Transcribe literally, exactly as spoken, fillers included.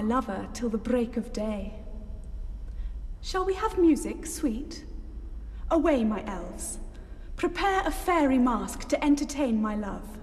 my lover till the break of day. Shall we have music, sweet? Away, my elves. Prepare a fairy mask to entertain my love.